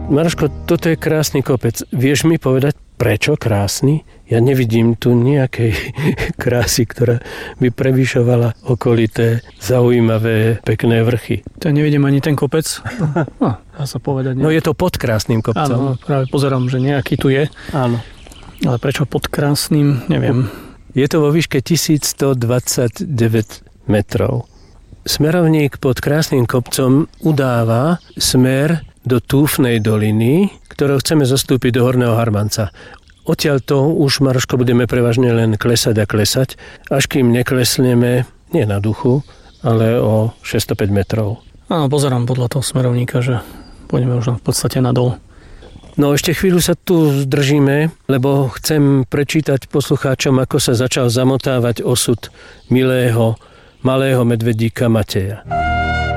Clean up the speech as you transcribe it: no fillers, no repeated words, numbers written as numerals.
Maroško, toto je krásny kopec. Vieš mi povedať, prečo krásny? Ja nevidím tu nejakej krásy, ktorá by prevýšovala okolité, zaujímavé, pekné vrchy. To nevidím ani ten kopec. No, dá sa povedať. No je to pod krásnym kopcom. Áno, práve pozerám, že nejaký tu je. Áno. Ale prečo pod krásnym, neviem. Je to vo výške 1129 metrov. Smerovník pod krásnym kopcom udáva smer do Túfnej doliny, ktorou chceme zostúpiť do Horného Harmanca. Odtiaľto už, Maroško, budeme prevažne len klesať a klesať, až kým neklesneme, nie na duchu, ale o 605 metrov. Áno, pozerám podľa toho smerovníka, že pôjdeme už v podstate nadol. No ešte chvíľu sa tu zdržíme, lebo chcem prečítať poslucháčom, ako sa začal zamotávať osud milého, malého medvedíka Mateja.